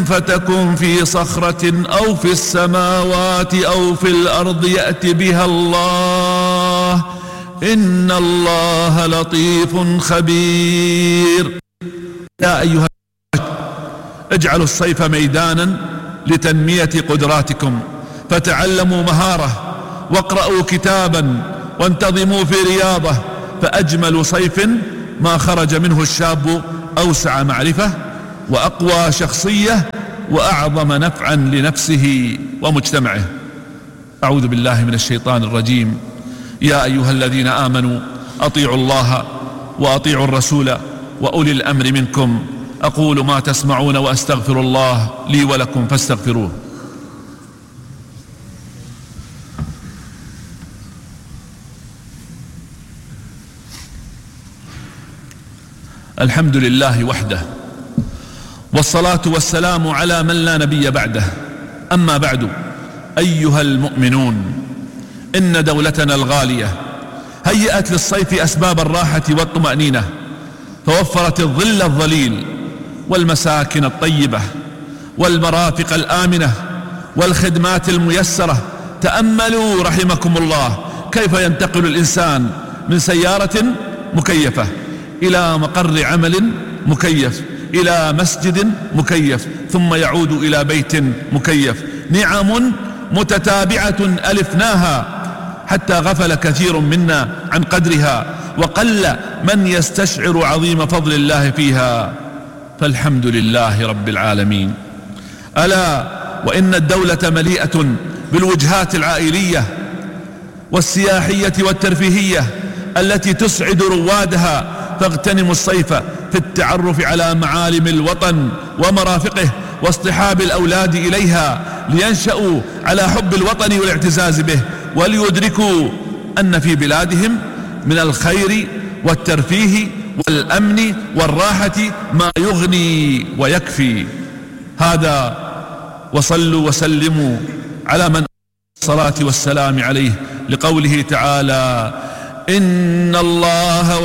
فتكن في صخرة أو في السماوات أو في الأرض يأت بها الله إن الله لطيف خبير. يا أيها اجعلوا الصيف ميدانا لتنمية قدراتكم، فتعلموا مهارة واقرأوا كتابا وانتظموا في رياضة، فأجمل صيف ما خرج منه الشاب أوسع معرفة وأقوى شخصية وأعظم نفعا لنفسه ومجتمعه. أعوذ بالله من الشيطان الرجيم. يا أيها الذين آمنوا أطيعوا الله وأطيعوا الرسول وأولي الأمر منكم. أقول ما تسمعون وأستغفر الله لي ولكم فاستغفروه. الحمد لله وحده، والصلاة والسلام على من لا نبي بعده. أما بعد، أيها المؤمنون، إن دولتنا الغالية هيأت للصيف أسباب الراحة والطمأنينة، فوفرت الظل الظليل والمساكن الطيبة والمرافق الآمنة والخدمات الميسرة. تأملوا رحمكم الله كيف ينتقل الإنسان من سيارة مكيفة إلى مقر عمل مكيف إلى مسجد مكيف ثم يعود إلى بيت مكيف. نعم متتابعة ألفناها حتى غفل كثير منا عن قدرها، وقل من يستشعر عظيم فضل الله فيها، فالحمد لله رب العالمين. ألا وإن الدولة مليئة بالوجهات العائلية والسياحية والترفيهية التي تسعد روادها، فاغتنموا الصيف في التعرف على معالم الوطن ومرافقه واصطحاب الأولاد إليها لينشأوا على حب الوطن والاعتزاز به، وليدركوا أن في بلادهم من الخير والترفيه والأمن والراحة ما يغني ويكفي. هذا وصلوا وسلموا على من الصلاة والسلام عليه، لقوله تعالى: إن الله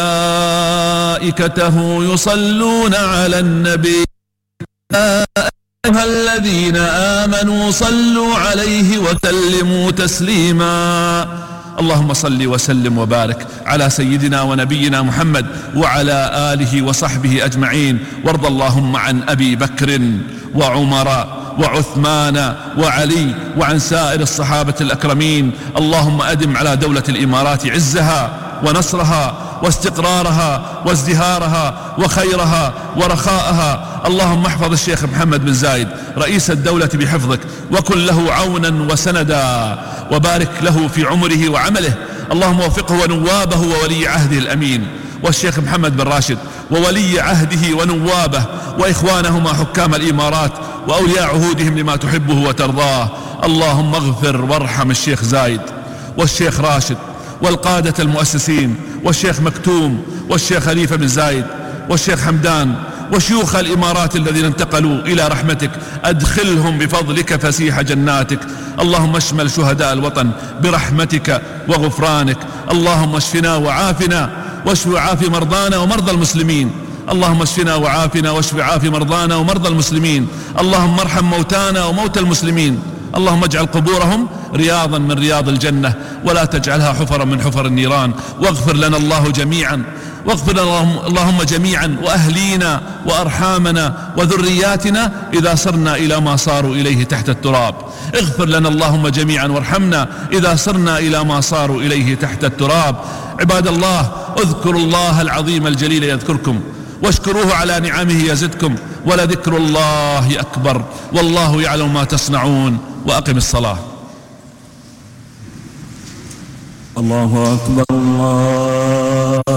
وملائكته يصلون على النبي يا أيها الذين آمنوا صلوا عليه وسلموا تسليما. اللهم صل وسلم وبارك على سيدنا ونبينا محمد وعلى آله وصحبه أجمعين، وارض اللهم عن أبي بكر وعمر وعثمان وعلي وعن سائر الصحابة الأكرمين. اللهم أدم على دولة الإمارات عزها ونصرها واستقرارها وازدهارها وخيرها ورخاءها. اللهم احفظ الشيخ محمد بن زايد رئيس الدولة بحفظك، وكن له عونا وسندا، وبارك له في عمره وعمله. اللهم وفقه ونوابه وولي عهده الأمين، والشيخ محمد بن راشد وولي عهده ونوابه وإخوانهما حكام الإمارات وأولياء عهودهم لما تحبه وترضاه. اللهم اغفر وارحم الشيخ زايد والشيخ راشد والقادة المؤسسين والشيخ مكتوم والشيخ خليفة بن زايد والشيخ حمدان وشيوخ الإمارات الذين انتقلوا إلى رحمتك، أدخلهم بفضلك فسيح جناتك. اللهم اشمل شهداء الوطن برحمتك وغفرانك. اللهم اشفنا وعافنا واشف وعاف مرضانا ومرضى المسلمين. اللهم اشفنا وعافنا واشف وعاف مرضانا ومرضى المسلمين. اللهم ارحم موتانا وموتى المسلمين. اللهم اجعل قبورهم رياضا من رياض الجنة، ولا تجعلها حفرا من حفر النيران. واغفر لنا الله جميعا، واغفر لنا اللهم جميعا، وأهلينا وأرحامنا وذرياتنا إذا صرنا إلى ما صاروا إليه تحت التراب. اغفر لنا اللهم جميعا وارحمنا إذا صرنا إلى ما صاروا إليه تحت التراب. عباد الله، اذكروا الله العظيم الجليل يذكركم، واشكروه على نعمه يزدكم، ولذكر الله أكبر، والله يعلم ما تصنعون. وأقم الصلاة. الله أكبر الله